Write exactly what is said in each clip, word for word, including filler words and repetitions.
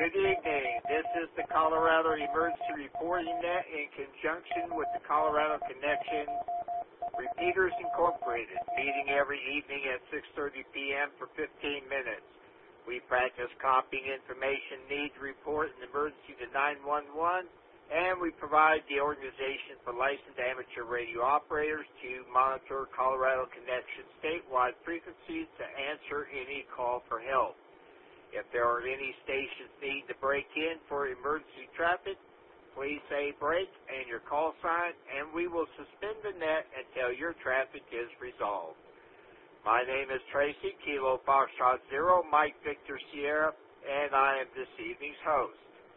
Good evening. This is the Colorado Emergency Reporting Net in conjunction with the Colorado Connection Repeaters Incorporated, meeting every evening at six thirty p.m. for fifteen minutes. We practice copying information needs report an emergency to nine one one, and we provide the Organization for Licensed Amateur Radio Operators to monitor Colorado Connection statewide frequencies to answer any call for help. If there are any stations needing to break in for emergency traffic, please say break and your call sign, and we will suspend the net until your traffic is resolved. My name is Tracy, Kilo Foxtrot Zero, Mike Victor Sierra, and I am this evening's host.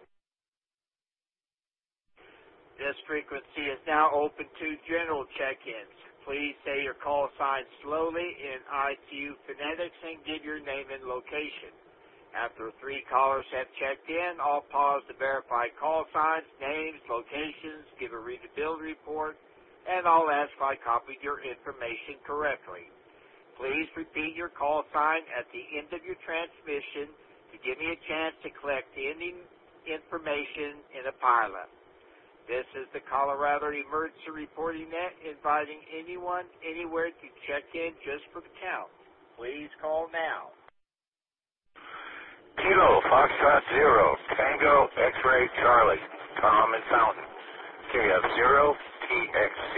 This frequency is now open to general check-ins. Please say your call sign slowly in I T U phonetics and give your name and location. After three callers have checked in, I'll pause to verify call signs, names, locations, give a readability report, and I'll ask if I copied your information correctly. Please repeat your call sign at the end of your transmission to give me a chance to collect any information in a pileup. This is the Colorado Emergency Reporting Net, inviting anyone, anywhere to check in just for the count. Please call now. Kilo Foxtrot Zero, Tango X-Ray Charlie, Tom and Fountain, K F zero T X C.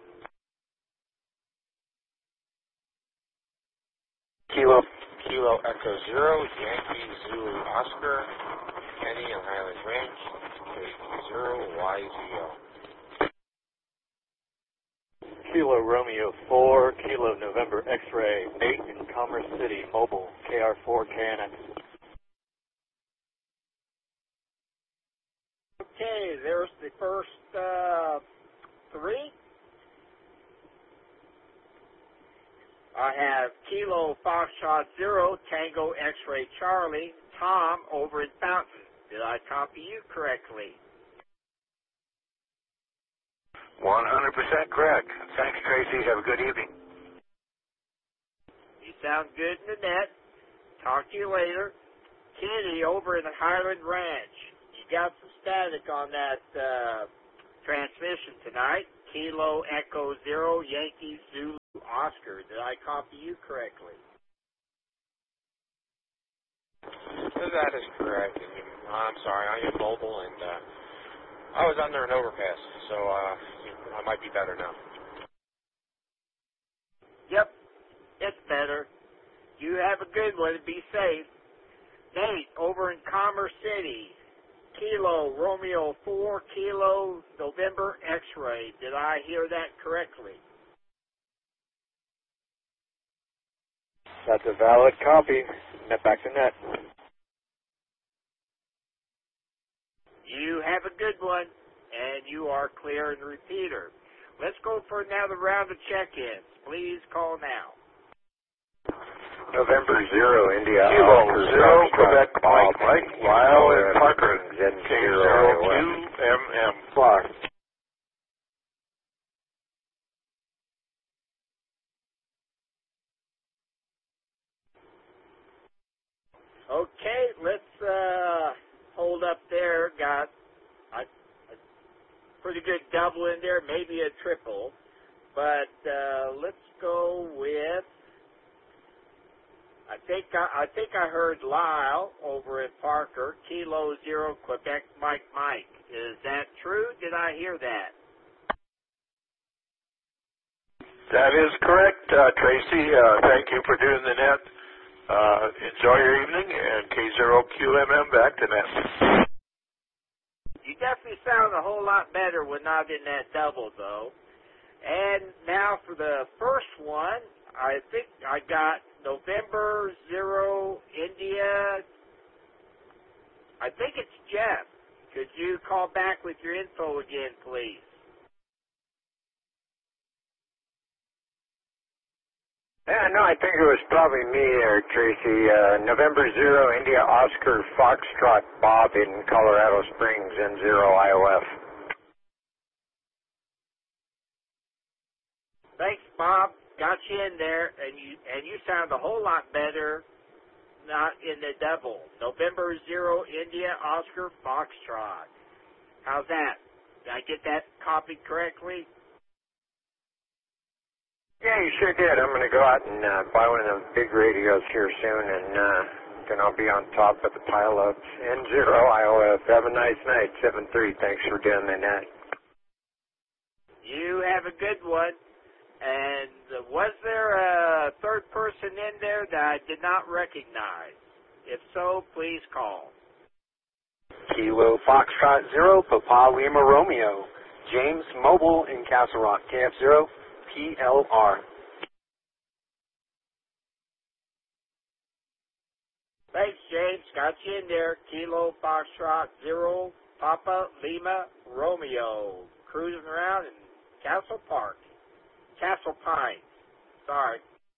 Kilo Kilo Echo Zero, Yankee Zulu Oscar, Kenny and Highland Range, K zero Y Z O. Kilo Romeo Four, Kilo November X-Ray, Nate in Commerce City, Mobile, K R four K N X. Okay, there's the first uh, three. I have Kilo Foxtrot Zero, Tango X-Ray Charlie, Tom over in Fountain. Did I copy you correctly? one hundred percent correct. Thanks, Tracy. Have a good evening. You sound good in the net. Talk to you later. Kenny over in the Highland Ranch. You got some static on that uh, transmission tonight. Kilo Echo Zero, Yankee Zulu Oscar. Did I copy you correctly? That is correct. And you, I'm sorry, I am mobile, and uh, I was under an overpass, so uh, I might be better now. Yep, it's better. You have a good one. Be safe. Nate over in Commerce City. Kilo Romeo Four, Kilo November X-Ray. Did I hear that correctly? That's a valid copy. Net back to net. You have a good one, and you are clear in the repeater. Let's go for another round of check-ins. Please call now. November Zero, India. Kilo Oscar, Zero, Foxtrot, Quebec, Mike, Mike, Lyle, and Parker, Z K zero zero Q M M. Clark. Okay, let's uh, hold up there. Got a, a pretty good double in there, maybe a triple. But uh, let's go with, I think I, I think I heard Lyle over at Parker, Kilo Zero, Quebec, Mike, Mike. Is that true? Did I hear that? That is correct, uh, Tracy. Uh, thank you for doing the net. Uh, enjoy your evening, and K zero Q M M back to net. You definitely sound a whole lot better when not in that double, though. And now for the first one, I think I got November Zero India. I think it's Jeff. Could you call back with your info again, please? Yeah, no, I think it was probably me there, Tracy. Uh, November Zero, India Oscar Foxtrot Bob in Colorado Springs, N zero I O F. Thanks, Bob. Got you in there, and you and you sound a whole lot better not in the double. November zero, India, Oscar, Foxtrot. How's that? Did I get that copied correctly? Yeah, you sure did. I'm going to go out and uh, buy one of those big radios here soon, and uh, then I'll be on top of the pile-ups. N zero, Iowa. Have a nice night. seven three. Thanks for doing the net. You have a good one. And uh, was there a third person in there that I did not recognize? If so, please call. Kilo Foxtrot zero, Papa Lima Romeo. James Mobile in Castle Rock, K F zero, P L R. Thanks, James. Got you in there. Kilo Foxtrot zero, Papa Lima Romeo. Cruising around in Castle Park. Castle Pines. Sorry.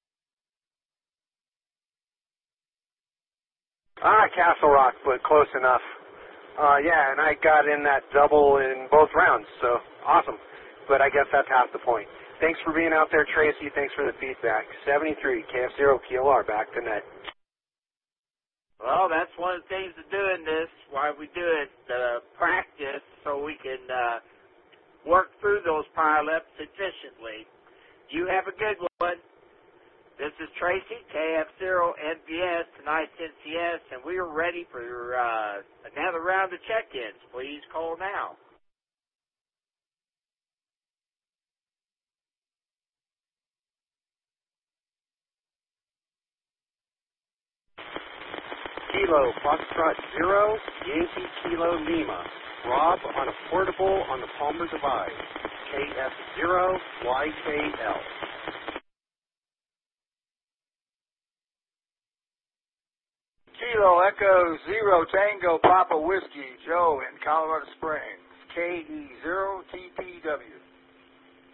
Ah, Castle Rock, but close enough. Uh, yeah, and I got in that double in both rounds, so awesome. But I guess that's half the point. Thanks for being out there, Tracy. Thanks for the feedback. seventy-three, K F zero, P L R, back to net. Well, that's one of the things of doing this, why we do it, uh, practice, so we can uh, work through those pile-ups efficiently. You have a good one. This is Tracy, K F zero N B S, tonight's N C S, and we are ready for uh, another round of check-ins. Please call now. Kilo Foxtrot zero, Yankee Kilo Lima. Rob on a portable on the Palmer Divide. K F zero, Y K L. Kilo Echo Zero Tango Papa Whiskey, Joe in Colorado Springs. K E zero T